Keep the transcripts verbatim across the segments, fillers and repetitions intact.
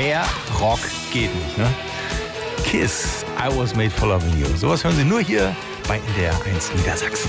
Mehr Rock geht nicht, ne? Kiss, I Was Made for Loving You. Sowas hören Sie nur hier bei N D R eins Niedersachsen.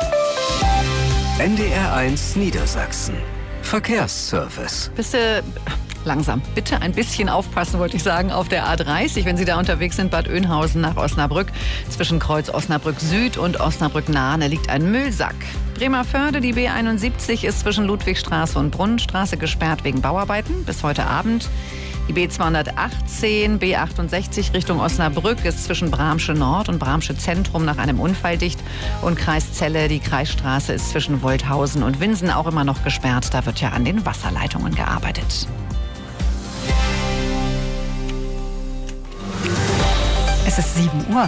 N D R eins Niedersachsen. Verkehrsservice. Bist du langsam? Bitte ein bisschen aufpassen, wollte ich sagen, auf der A dreißig, wenn Sie da unterwegs sind, Bad Oeynhausen nach Osnabrück. Zwischen Kreuz Osnabrück Süd und Osnabrück Nahe liegt ein Müllsack. Bremervörde, die B einundsiebzig, ist zwischen Ludwigstraße und Brunnenstraße gesperrt wegen Bauarbeiten bis heute Abend. Die B zweihundertachtzehn, B achtundsechzig Richtung Osnabrück ist zwischen Bramsche Nord und Bramsche Zentrum nach einem Unfall dicht. Und Kreis Celle, die Kreisstraße, ist zwischen Wolthausen und Winsen auch immer noch gesperrt. Da wird ja an den Wasserleitungen gearbeitet. Es ist sieben Uhr.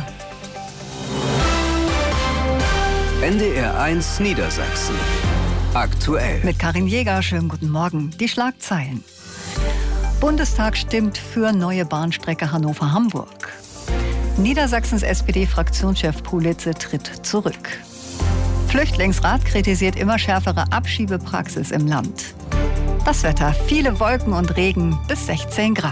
N D R eins Niedersachsen. Aktuell. Mit Karin Jäger, schönen guten Morgen. Die Schlagzeilen. Bundestag stimmt für neue Bahnstrecke Hannover-Hamburg. Niedersachsens S P D-Fraktionschef Politze tritt zurück. Flüchtlingsrat kritisiert immer schärfere Abschiebepraxis im Land. Das Wetter, viele Wolken und Regen bis sechzehn Grad.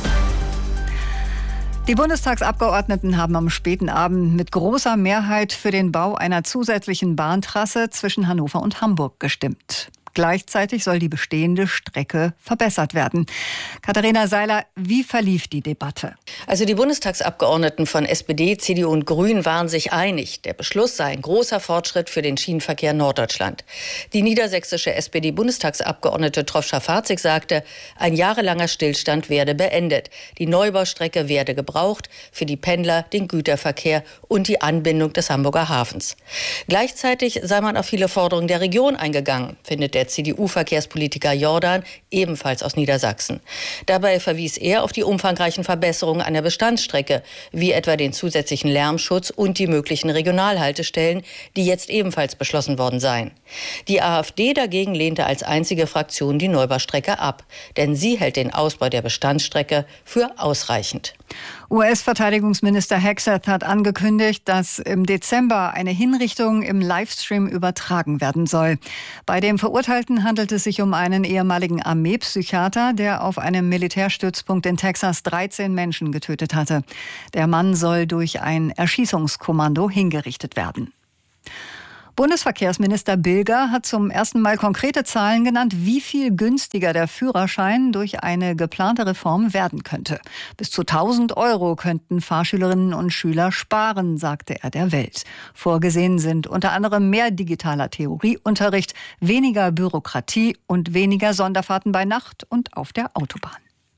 Die Bundestagsabgeordneten haben am späten Abend mit großer Mehrheit für den Bau einer zusätzlichen Bahntrasse zwischen Hannover und Hamburg gestimmt. Gleichzeitig soll die bestehende Strecke verbessert werden. Katharina Seiler, wie verlief die Debatte? Also die Bundestagsabgeordneten von S P D, C D U und Grünen waren sich einig. Der Beschluss sei ein großer Fortschritt für den Schienenverkehr in Norddeutschland. Die niedersächsische S P D-Bundestagsabgeordnete Troffscha-Farzig sagte, ein jahrelanger Stillstand werde beendet. Die Neubaustrecke werde gebraucht für die Pendler, den Güterverkehr und die Anbindung des Hamburger Hafens. Gleichzeitig sei man auf viele Forderungen der Region eingegangen, findet der C D U-Verkehrspolitiker Jordan, ebenfalls aus Niedersachsen. Dabei verwies er auf die umfangreichen Verbesserungen an der Bestandsstrecke, wie etwa den zusätzlichen Lärmschutz und die möglichen Regionalhaltestellen, die jetzt ebenfalls beschlossen worden seien. Die AfD dagegen lehnte als einzige Fraktion die Neubaustrecke ab, denn sie hält den Ausbau der Bestandsstrecke für ausreichend. U S-Verteidigungsminister Hegseth hat angekündigt, dass im Dezember eine Hinrichtung im Livestream übertragen werden soll. Bei dem Verurteilten handelt es sich um einen ehemaligen Armeepsychiater, der auf einem Militärstützpunkt in Texas dreizehn Menschen getötet hatte. Der Mann soll durch ein Erschießungskommando hingerichtet werden. Bundesverkehrsminister Bilger hat zum ersten Mal konkrete Zahlen genannt, wie viel günstiger der Führerschein durch eine geplante Reform werden könnte. Bis zu tausend Euro könnten Fahrschülerinnen und Schüler sparen, sagte er der Welt. Vorgesehen sind unter anderem mehr digitaler Theorieunterricht, weniger Bürokratie und weniger Sonderfahrten bei Nacht und auf der Autobahn.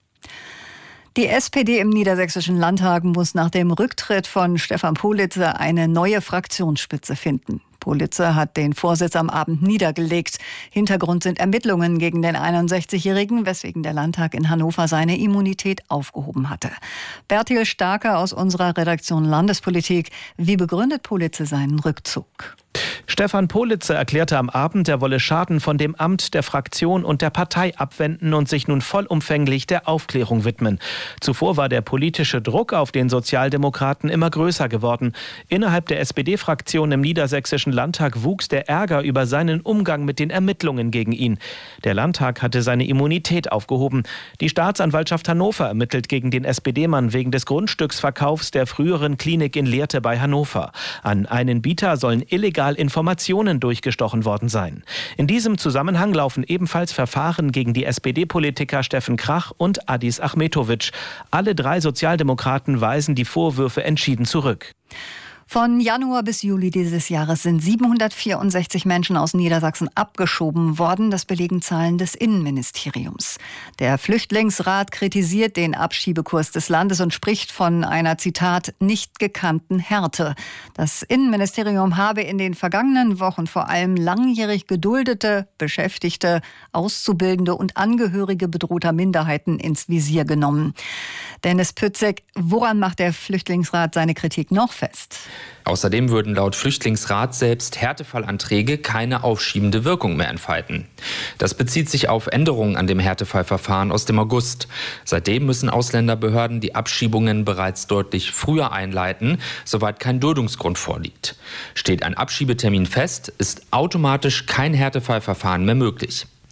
Die S P D im Niedersächsischen Landtag muss nach dem Rücktritt von Stefan Politze eine neue Fraktionsspitze finden. Politze hat den Vorsitz am Abend niedergelegt. Hintergrund sind Ermittlungen gegen den einundsechzigjährigen, weswegen der Landtag in Hannover seine Immunität aufgehoben hatte. Bertil Starke aus unserer Redaktion Landespolitik. Wie begründet Politze seinen Rückzug? Stefan Politze erklärte am Abend, er wolle Schaden von dem Amt, der Fraktion und der Partei abwenden und sich nun vollumfänglich der Aufklärung widmen. Zuvor war der politische Druck auf den Sozialdemokraten immer größer geworden. Innerhalb der S P D-Fraktion im Niedersächsischen Landtag wuchs der Ärger über seinen Umgang mit den Ermittlungen gegen ihn. Der Landtag hatte seine Immunität aufgehoben. Die Staatsanwaltschaft Hannover ermittelt gegen den S P D-Mann wegen des Grundstücksverkaufs der früheren Klinik in Lehrte bei Hannover. An einen Bieter sollen illegal Informationen durchgestochen worden sein. In diesem Zusammenhang laufen ebenfalls Verfahren gegen die S P D-Politiker Steffen Krach und Adis Achmetovic. Alle drei Sozialdemokraten weisen die Vorwürfe entschieden zurück. Von Januar bis Juli dieses Jahres sind siebenhundertvierundsechzig Menschen aus Niedersachsen abgeschoben worden. Das belegen Zahlen des Innenministeriums. Der Flüchtlingsrat kritisiert den Abschiebekurs des Landes und spricht von einer, Zitat, nicht gekannten Härte. Das Innenministerium habe in den vergangenen Wochen vor allem langjährig geduldete, Beschäftigte, Auszubildende und Angehörige bedrohter Minderheiten ins Visier genommen. Dennis Pützek, woran macht der Flüchtlingsrat seine Kritik noch fest? Außerdem würden laut Flüchtlingsrat selbst Härtefallanträge keine aufschiebende Wirkung mehr entfalten. Das bezieht sich auf Änderungen an dem Härtefallverfahren aus dem August. Seitdem müssen Ausländerbehörden die Abschiebungen bereits deutlich früher einleiten, soweit kein Duldungsgrund vorliegt. Steht ein Abschiebetermin fest, ist automatisch kein Härtefallverfahren mehr möglich.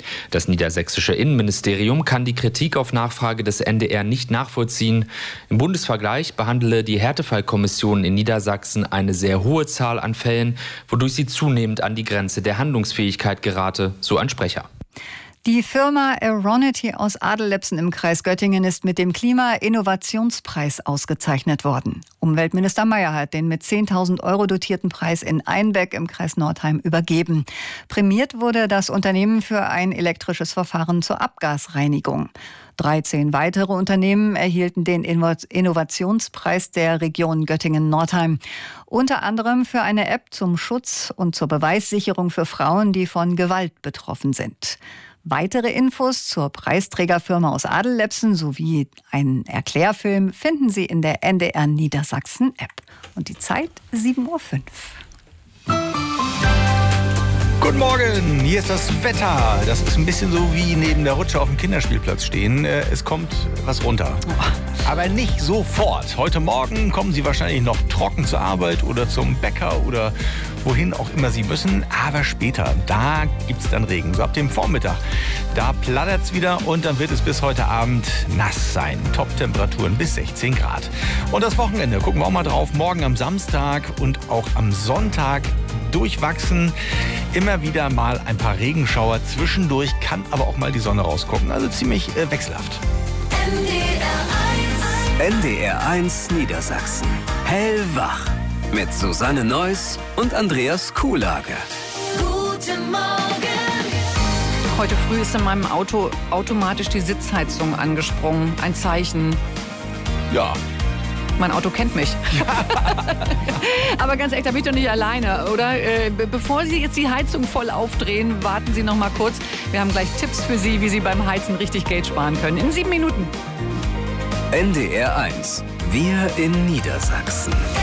Das niedersächsische Innenministerium kann die Kritik auf Nachfrage des N D R nicht nachvollziehen. Im Bundesvergleich behandele die Härtefallkommission in Niedersachsen eine sehr hohe Zahl an Fällen, wodurch sie zunehmend an die Grenze der Handlungsfähigkeit gerate, so ein Sprecher. Die Firma Aeronity aus Adellepsen im Kreis Göttingen ist mit dem Klima-Innovationspreis ausgezeichnet worden. Umweltminister Mayer hat den mit zehntausend Euro dotierten Preis in Einbeck im Kreis Nordheim übergeben. Prämiert wurde das Unternehmen für ein elektrisches Verfahren zur Abgasreinigung. dreizehn weitere Unternehmen erhielten den Innovationspreis der Region Göttingen-Nordheim. Unter anderem für eine App zum Schutz und zur Beweissicherung für Frauen, die von Gewalt betroffen sind. Weitere Infos zur Preisträgerfirma aus Adellepsen sowie einen Erklärfilm finden Sie in der N D R Niedersachsen App. Und die Zeit sieben Uhr fünf. Guten Morgen, hier ist das Wetter. Das ist ein bisschen so wie neben der Rutsche auf dem Kinderspielplatz stehen. Es kommt was runter. Aber nicht sofort. Heute Morgen kommen Sie wahrscheinlich noch trocken zur Arbeit oder zum Bäcker oder wohin auch immer Sie müssen. Aber später, da gibt es dann Regen. So ab dem Vormittag, da plattert es wieder und dann wird es bis heute Abend nass sein. Top-Temperaturen bis sechzehn Grad. Und das Wochenende, gucken wir auch mal drauf. Morgen am Samstag und auch am Sonntag durchwachsen. Immer wieder mal ein paar Regenschauer. Zwischendurch kann aber auch mal die Sonne rausgucken. Also ziemlich äh, wechselhaft. N D R eins Niedersachsen. Hellwach. Mit Susanne Neuss und Andreas Kuhlage. Guten Morgen. Heute früh ist in meinem Auto automatisch die Sitzheizung angesprungen. Ein Zeichen. Ja. Mein Auto kennt mich. Aber ganz ehrlich, da bin ich doch nicht alleine, oder? Äh, bevor Sie jetzt die Heizung voll aufdrehen, warten Sie noch mal kurz. Wir haben gleich Tipps für Sie, wie Sie beim Heizen richtig Geld sparen können. In sieben Minuten. N D R eins. Wir in Niedersachsen.